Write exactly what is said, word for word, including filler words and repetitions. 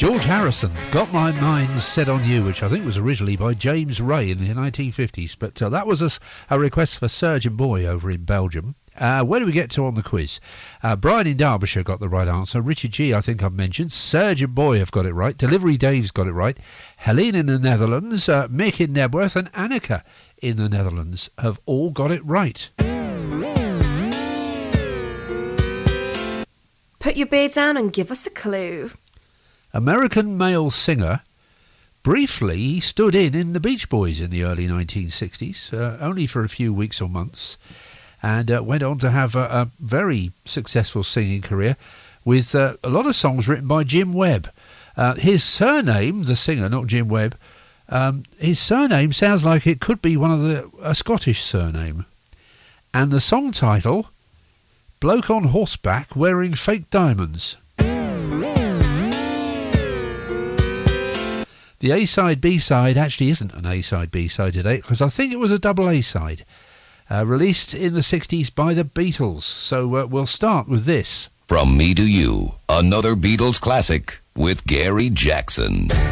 George Harrison, Got My Mind Set on You, which I think was originally by James Ray in the nineteen fifties. But uh, that was a, a request for Surgeon Boy over in Belgium. Uh, where do we get to on the quiz? Uh, Brian in Derbyshire got the right answer. Richard G, I think I've mentioned. Surgeon Boy have got it right. Delivery Dave's got it right. Helene in the Netherlands, uh, Mick in Nebworth, and Annika in the Netherlands have all got it right. Put your beer down and give us a clue. American male singer. Briefly, he stood in in the Beach Boys in the early nineteen sixties, uh, only for a few weeks or months, and uh, went on to have a, a very successful singing career with uh, a lot of songs written by Jim Webb. Uh, his surname, the singer, not Jim Webb, um, his surname sounds like it could be one of the a Scottish surname. And the song title, Bloke on Horseback Wearing Fake Diamonds. The A-side, B-side actually isn't an A-side, B-side today, because I think it was a double A-side, uh, released in the sixties by the Beatles. So uh, we'll start with this. From Me to You, another Beatles classic with Gary Jackson.